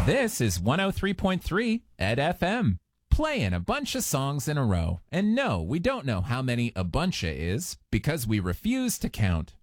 This is 103.3 at FM, playing a bunch of songs in a row. And no, we don't know how many a buncha is because we refuse to count.